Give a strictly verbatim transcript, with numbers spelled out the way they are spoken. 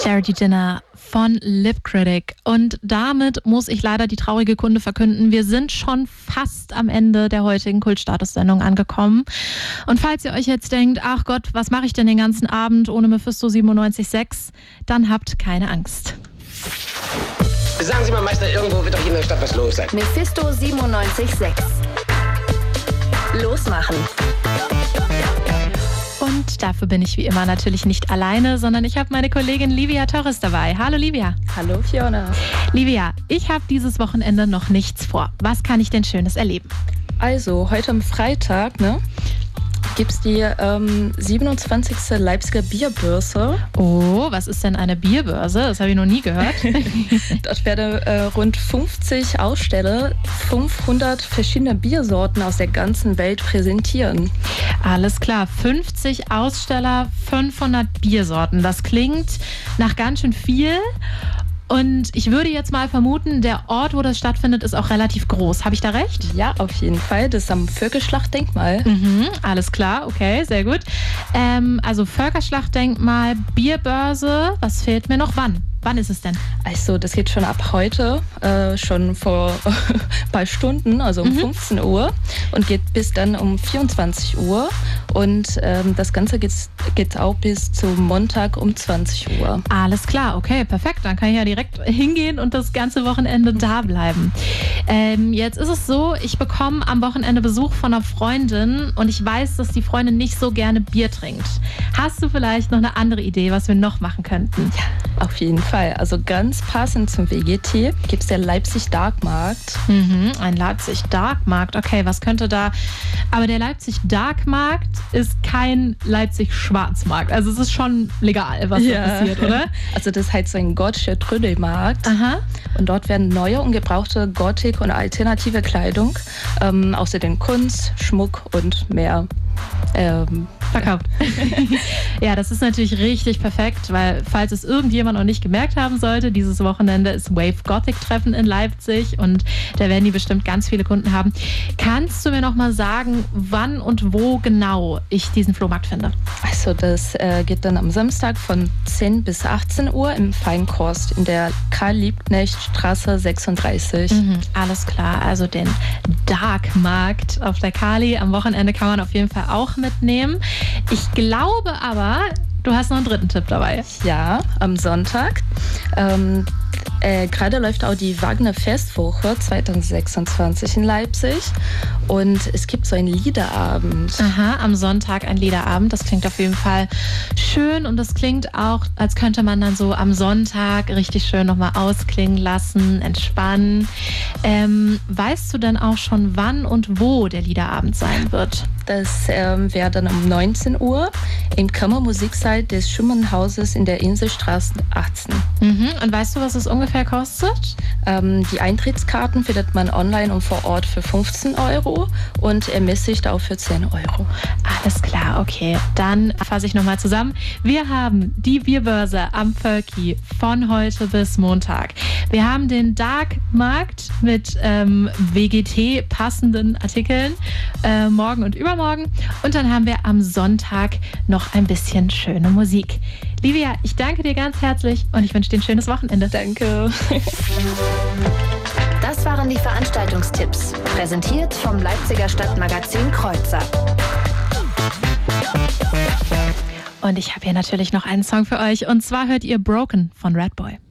Charity Dinner von Lip Critic. Und damit muss ich leider die traurige Kunde verkünden. Wir sind schon fast am Ende der heutigen Kultstatus-Sendung angekommen. Und falls ihr euch jetzt denkt, ach Gott, was mache ich denn den ganzen Abend ohne Mephisto siebenundneunzig Komma sechs, dann habt keine Angst. Sagen Sie mal, Meister, irgendwo wird doch hier in der Stadt was los sein. Mephisto siebenundneunzig Komma sechs. Losmachen. Und dafür bin ich wie immer natürlich nicht alleine, sondern ich habe meine Kollegin Livia Torres dabei. Hallo Livia. Hallo Fiona. Livia, ich habe dieses Wochenende noch nichts vor. Was kann ich denn Schönes erleben? Also, heute am Freitag, ne, gibt's die ähm, siebenundzwanzigste Leipziger Bierbörse. Oh, was ist denn eine Bierbörse? Das habe ich noch nie gehört. Dort werden äh, rund fünfzig Aussteller fünfhundert verschiedene Biersorten aus der ganzen Welt präsentieren. Alles klar, fünfzig Aussteller, fünfhundert Biersorten. Das klingt nach ganz schön viel. Und ich würde jetzt mal vermuten, der Ort, wo das stattfindet, ist auch relativ groß. Habe ich da recht? Ja, auf jeden Fall. Das ist am Völkerschlachtdenkmal. Mhm, alles klar, okay, sehr gut. Ähm, also Völkerschlachtdenkmal, Bierbörse. Was fehlt mir noch? Wann? Wann ist es denn? Also das geht schon ab heute, äh, schon vor ein paar Stunden, also um mhm. fünfzehn Uhr und geht bis dann um vierundzwanzig Uhr. Und ähm, das Ganze geht, geht auch bis zum Montag um zwanzig Uhr. Alles klar, okay, perfekt. Dann kann ich ja direkt hingehen und das ganze Wochenende da bleiben. Ähm, jetzt ist es so, ich bekomme am Wochenende Besuch von einer Freundin und ich weiß, dass die Freundin nicht so gerne Bier trinkt. Hast du vielleicht noch eine andere Idee, was wir noch machen könnten? Ja, auf jeden Fall. Also ganz passend zum W G T gibt es der Leipzig Darkmarkt. Mhm, ein Leipzig Darkmarkt, okay, was könnte da... Aber der Leipzig Darkmarkt ist kein Leipzig Schwarzmarkt. Also es ist schon legal, was ja. da passiert, oder? Also das ist halt so ein gotischer Trödelmarkt. Aha. Und dort werden neue und gebrauchte Gothic- und alternative Kleidung, ähm, außerdem Kunst, Schmuck und mehr ähm, verkauft. Ja, das ist natürlich richtig perfekt, weil falls es irgendjemand noch nicht gemerkt haben sollte, dieses Wochenende ist Wave Gothic Treffen in Leipzig und da werden die bestimmt ganz viele Kunden haben. Kannst du mir noch mal sagen, wann und wo genau ich diesen Flohmarkt finde? Also das äh, geht dann am Samstag von zehn bis achtzehn Uhr im Feinkost in der Karl-Liebknecht-Straße sechsunddreißig. Mhm, alles klar, also den Darkmarkt auf der Kali am Wochenende kann man auf jeden Fall auch mitnehmen. Ich glaube aber, du hast noch einen dritten Tipp dabei. Ja, am Sonntag. Ähm, äh, gerade läuft auch die Wagner Festwoche zwanzig sechsundzwanzig in Leipzig und es gibt so einen Liederabend. Aha, am Sonntag ein Liederabend. Das klingt auf jeden Fall schön und das klingt auch, als könnte man dann so am Sonntag richtig schön nochmal ausklingen lassen, entspannen. Ähm, weißt du denn auch schon, wann und wo der Liederabend sein wird? Das ähm, wäre dann um neunzehn Uhr im Kammermusiksaal des Schumannhauses in der Inselstraße achtzehn. Mhm. Und weißt du, was es ungefähr kostet? Ähm, die Eintrittskarten findet man online und vor Ort für fünfzehn Euro und ermäßigt auch für zehn Euro. Alles klar, okay. Dann fasse ich nochmal zusammen. Wir haben die Bierbörse am Völki von heute bis Montag. Wir haben den Darkmarkt mit ähm, W G T-passenden Artikeln äh, morgen und übermorgen. Und dann haben wir am Sonntag noch ein bisschen schöne Musik. Livia, ich danke dir ganz herzlich und ich wünsche dir ein schönes Wochenende. Danke. Das waren die Veranstaltungstipps, präsentiert vom Leipziger Stadtmagazin Kreuzer. Und ich habe hier natürlich noch einen Song für euch und zwar hört ihr Broken von Radboy.